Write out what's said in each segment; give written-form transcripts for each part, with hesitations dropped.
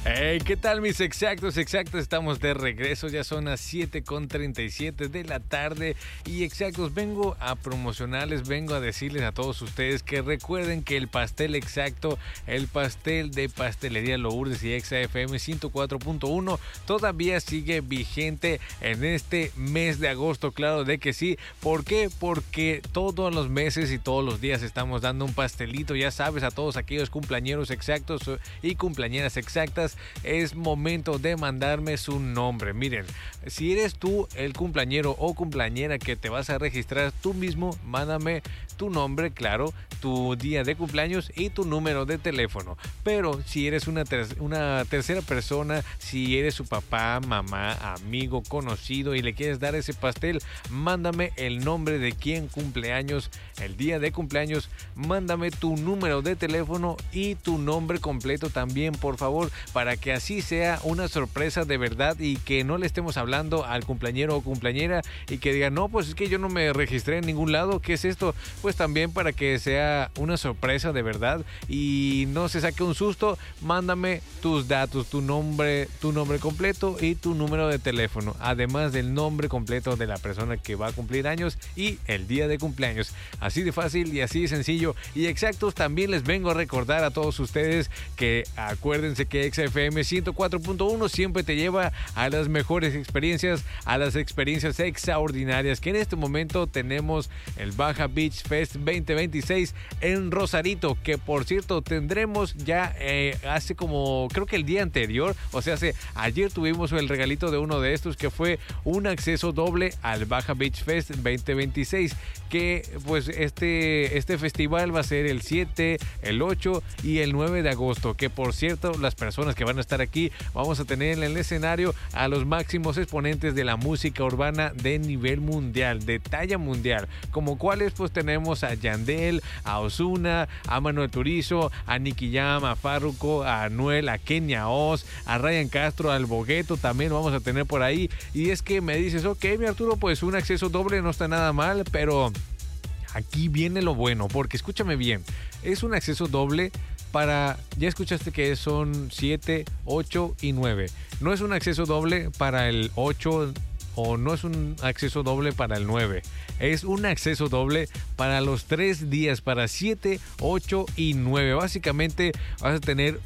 Hey, ¿qué tal mis exactos? Estamos de regreso, ya son las 7:37 de la tarde y exactos, vengo a promocionarles, vengo a decirles a todos ustedes que recuerden que el pastel exacto, el pastel de Pastelería Lourdes y XFM 104.1 todavía sigue vigente en este mes de agosto, claro de que sí. ¿Por qué? Porque todos los meses y todos los días estamos dando un pastelito, ya sabes, a todos aquellos cumpleañeros exactos y cumpleañeras exactas. Es momento de mandarme su nombre. Miren, si eres tú el cumpleañero o cumpleañera que te vas a registrar tú mismo, mándame tu nombre, claro, tu día de cumpleaños y tu número de teléfono. Pero si eres una tercera persona, si eres su papá, mamá, amigo, conocido y le quieres dar ese pastel, mándame el nombre de quien cumpleaños, el día de cumpleaños, mándame tu número de teléfono y tu nombre completo también, por favor, para que así sea una sorpresa de verdad y que no le estemos hablando al cumpleañero o cumpleañera y que diga, no, pues es que yo no me registré en ningún lado, ¿qué es esto? Pues también para que sea una sorpresa de verdad y no se saque un susto, mándame tus datos, tu nombre completo y tu número de teléfono, además del nombre completo de la persona que va a cumplir años y el día de cumpleaños. Así de fácil y así de sencillo y exactos. También les vengo a recordar a todos ustedes que acuérdense que XFM 104.1 siempre te lleva a las mejores experiencias, a las experiencias extraordinarias, que en este momento tenemos el Baja Beach Fest 2026 en Rosarito, que por cierto tendremos ya hace como creo que el día anterior, o sea, ayer tuvimos el regalito de uno de estos que fue un acceso doble al Baja Beach Fest 2026, que pues este festival va a ser el 7, el 8 y el 9 de agosto, que por cierto las personas que van a estar aquí, vamos a tener en el escenario a los máximos exponentes de la música urbana de nivel mundial, de talla mundial, como cuáles pues tenemos a Yandel, a Ozuna, a Manuel Turizo, a Nicky Jam, a Farruko, a Anuel, a Kenia Oz, a Ryan Castro, al Bogueto también vamos a tener por ahí. Y es que me dices, ok, mi Arturo, pues un acceso doble no está nada mal, pero aquí viene lo bueno, porque escúchame bien, es un acceso doble para, ya escuchaste que son 7, 8 y 9. No es un acceso doble para el 8 o no es un acceso doble para el 9. Es un acceso doble para los 3 días, para 7, 8 y 9. Básicamente vas a tener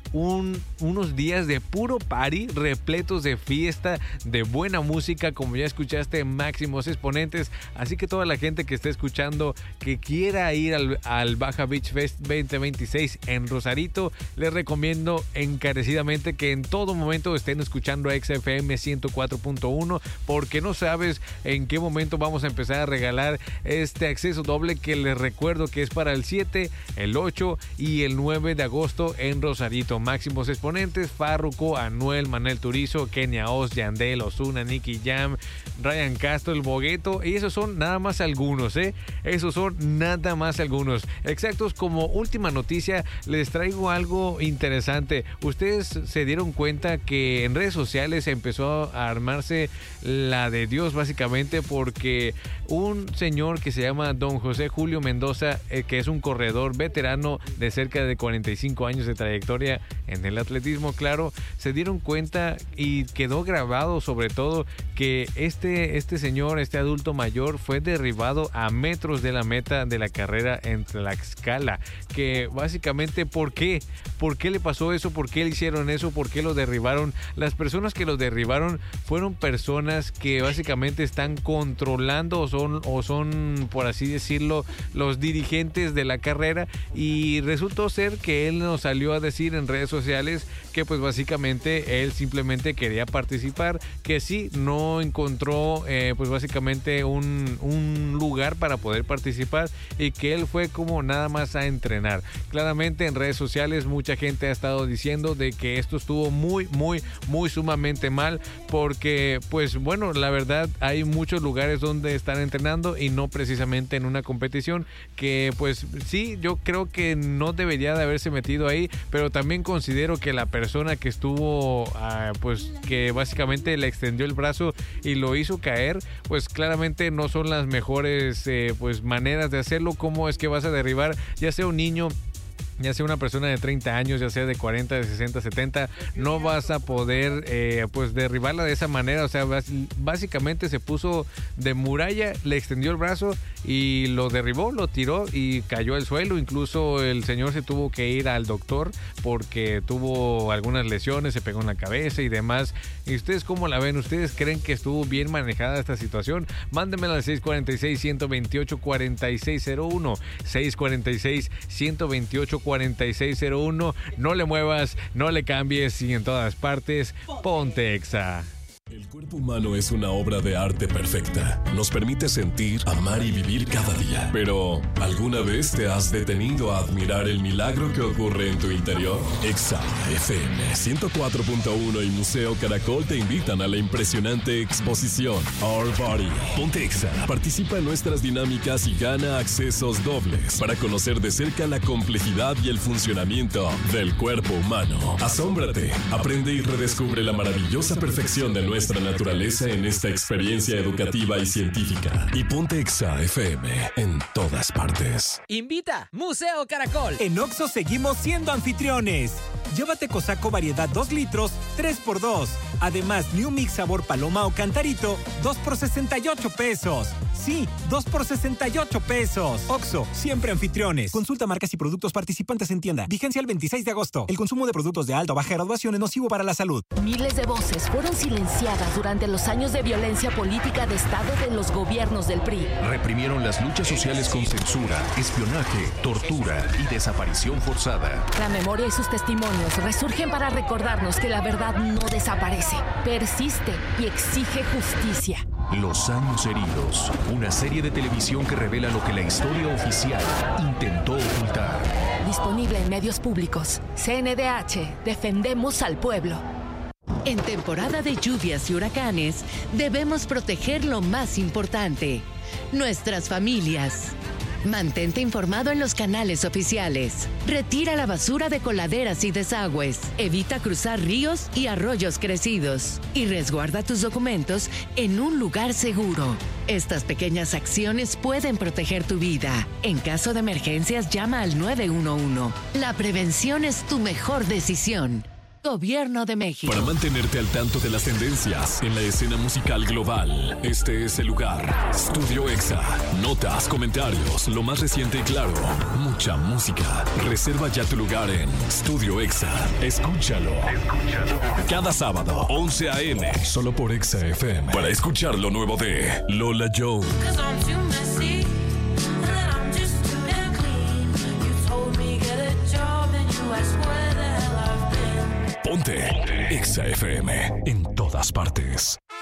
unos días de puro party, repletos de fiesta, de buena música, como ya escuchaste, máximos exponentes. Así que toda la gente que esté escuchando, que quiera ir al Baja Beach Fest 2026 en Rosarito, les recomiendo encarecidamente que en todo momento estén escuchando a XFM 104.1, porque no sabes en qué momento vamos a empezar a regalar este acceso doble, que les recuerdo que es para el 7, el 8 y el 9 de agosto en Rosarito. Máximos exponentes: Farruko, Anuel, Manuel Turizo, Kenia Oz, Yandel, Ozuna, Nicky Jam, Ryan Castro, el Bogueto, y esos son nada más algunos, esos son nada más algunos. Exactos, como última noticia les traigo algo interesante. Ustedes se dieron cuenta que en redes sociales empezó a armarse la de Dios, básicamente porque un señor que se llama Don José Julio Mendoza, que es un corredor veterano de cerca de 45 años de trayectoria en el atletismo, claro, se dieron cuenta y quedó grabado sobre todo que este señor, este adulto mayor, fue derribado a metros de la meta de la carrera en Tlaxcala. Que básicamente, ¿por qué? ¿Por qué le pasó eso? ¿Por qué le hicieron eso? ¿Por qué lo derribaron? Las personas que lo derribaron fueron personas que básicamente están controlando o son, por así decirlo, los dirigentes de la carrera, y resultó ser que él nos salió a decir en redes sociales que pues básicamente él simplemente quería participar, que sí, no encontró pues básicamente un lugar para poder participar y que él fue como nada más a entrenar. Claramente en redes sociales mucha gente ha estado diciendo de que esto estuvo muy sumamente mal, porque pues bueno, la verdad hay muchos lugares donde están entrenando y no precisamente en una competición, que pues sí, yo creo que no debería de haberse metido ahí, pero también considero que la persona que estuvo pues que básicamente le extendió el brazo y lo hizo caer, pues claramente no son las mejores pues maneras de hacerlo. ¿Cómo es que vas a derribar ya sea un niño ya sea una persona de 30 años, ya sea de 40, de 60, 70, no vas a poder pues derribarla de esa manera. O sea, básicamente se puso de muralla, le extendió el brazo y lo derribó, lo tiró y cayó al suelo. Incluso el señor se tuvo que ir al doctor porque tuvo algunas lesiones, se pegó en la cabeza y demás. ¿Y ustedes cómo la ven? ¿Ustedes creen que estuvo bien manejada esta situación? Mándenmela al 646-128-4601, 646-128-4601. No le muevas, no le cambies y en todas partes, ponte Exa. El cuerpo humano es una obra de arte perfecta. Nos permite sentir, amar y vivir cada día. Pero, ¿alguna vez te has detenido a admirar el milagro que ocurre en tu interior? Exa FM 104.1 y Museo Caracol te invitan a la impresionante exposición Our Body. Ponte Exa. Participa en nuestras dinámicas y gana accesos dobles para conocer de cerca la complejidad y el funcionamiento del cuerpo humano. Asómbrate, aprende y redescubre la maravillosa perfección de nuestra naturaleza en esta experiencia educativa y científica. Y ponte Exa FM en todas partes. Invita Museo Caracol. En Oxxo seguimos siendo anfitriones. Llévate Cosaco variedad 2 litros, 3x2. Además, New Mix sabor paloma o cantarito, 2 por 68 pesos. Sí, 2 por 68 pesos. Oxxo, siempre anfitriones. Consulta marcas y productos participantes en tienda. Vigencia el 26 de agosto. El consumo de productos de alta o baja graduación es nocivo para la salud. Miles de voces fueron silenciadas durante los años de violencia política de Estado de los gobiernos del PRI. Reprimieron las luchas sociales con censura, espionaje, tortura y desaparición forzada. La memoria y sus testimonios resurgen para recordarnos que la verdad no desaparece, persiste y exige justicia. Los años heridos, una serie de televisión que revela lo que la historia oficial intentó ocultar. Disponible en medios públicos. CNDH, defendemos al pueblo. En temporada de lluvias y huracanes, debemos proteger lo más importante, nuestras familias. Mantente informado en los canales oficiales. Retira la basura de coladeras y desagües. Evita cruzar ríos y arroyos crecidos. Y resguarda tus documentos en un lugar seguro. Estas pequeñas acciones pueden proteger tu vida. En caso de emergencias, llama al 911. La prevención es tu mejor decisión. Gobierno de México. Para mantenerte al tanto de las tendencias en la escena musical global, este es el lugar. Studio Exa. Notas, comentarios, lo más reciente y claro. Mucha música. Reserva ya tu lugar en Studio Exa. Escúchalo. Cada sábado, 11 a.m. Solo por Exa FM. Para escuchar lo nuevo de Lola Jones. Ponte Exa FM en todas partes.